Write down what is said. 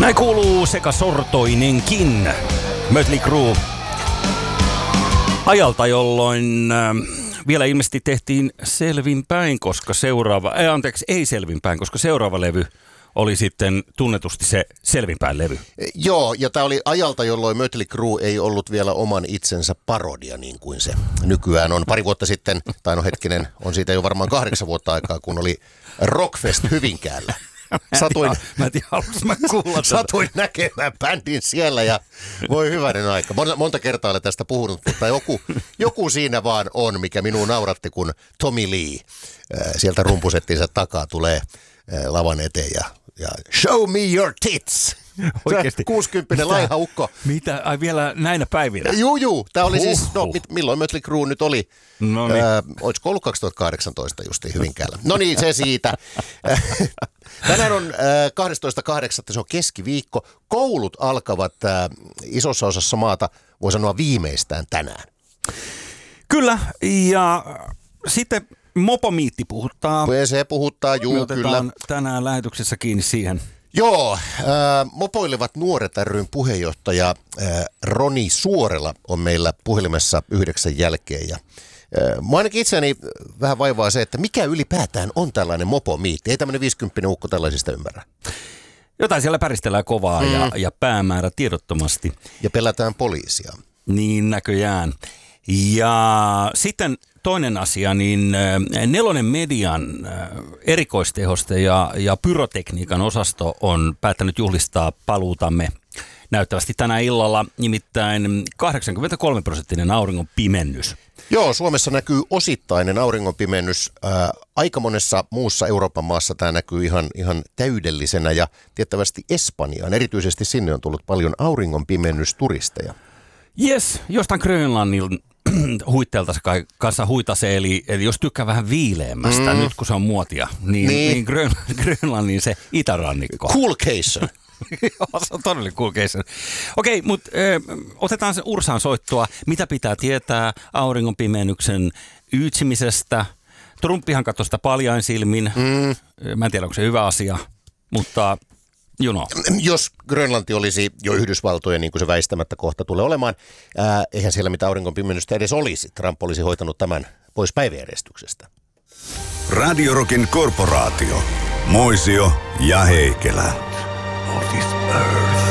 Näin kuuluu sekasortoinenkin Mötley Crüe ajalta, jolloin vielä ilmeisesti tehtiin selvinpäin, koska seuraava levy oli sitten tunnetusti se selvinpäin levy. Joo, ja tämä oli ajalta, jolloin Mötley Crüe ei ollut vielä oman itsensä parodia niin kuin se nykyään on. Pari vuotta sitten, tai no hetkinen, on siitä jo varmaan 8 vuotta aikaa, kun oli Rockfest Hyvinkäällä. Satuin näkemään bändin siellä ja voi hyvänen aika. Monta kertaa olen tästä puhunut, mutta joku siinä vaan on, mikä minua nauratti, kun Tommy Lee sieltä rumpusettinsä takaa tulee lavan eteen ja show me your tits. Oikeasti. 60 laiha ukko. Mitä? Ai vielä näinä päivinä? Juu. Tämä oli siis, milloin Mötley Crüe nyt oli? No niin. Olisiko ollut 2018 justiin Hyvinkäällä? No niin, se siitä. Tänään on 12.8. Se on keskiviikko. Koulut alkavat isossa osassa maata, voi sanoa viimeistään tänään. Kyllä, ja sitten mopomiitti puhuttaa. Se puhuttaa, juu, kyllä. Tänään lähetyksessä kiinni siihen. Joo, Mopoilevat nuoret ry:n puheenjohtaja Roni Suorela on meillä puhelimessa 9 jälkeen. Ja mä ainakin itseäni vähän vaivaa se, että mikä ylipäätään on tällainen mopomiitti. Ei tämmöinen 50 ukko tällaisista ymmärrä. Jotain siellä päristellään kovaa ja päämäärä tiedottomasti. Ja pelätään poliisia. Niin näköjään. Ja sitten toinen asia, niin Nelonen Median erikoistehoste ja pyrotekniikan osasto on päättänyt juhlistaa paluutamme näyttävästi tänä illalla, nimittäin 83% auringon pimennys. Joo, Suomessa näkyy osittainen auringonpimennys. Aika monessa muussa Euroopan maassa tämä näkyy ihan täydellisenä ja tiettävästi Espanjaan. Erityisesti sinne on tullut paljon auringonpimennysturisteja. Jes, jostain Grönlannin huitteelta kanssa huitasee, eli jos tykkää vähän viileämmästä, nyt kun se on muotia, niin Grönlannin se itärannikko. Coolcation. Joo, se on todella coolcation. Okei, mutta otetaan se Ursan soittoa. Mitä pitää tietää auringonpimennyksen yytsimisestä? Trumpihan katsoi sitä paljain silmin. Mä en tiedä, onko se hyvä asia, mutta jos Grönlanti olisi jo Yhdysvaltojen, niin kuin se väistämättä kohta tulee olemaan, eihän siellä mitään auringonpimennystä edes olisi. Trump olisi hoitanut tämän pois päiväjärjestyksestä. Radio Rockin korporaatio. Moisio ja Heikelä. Of this earth.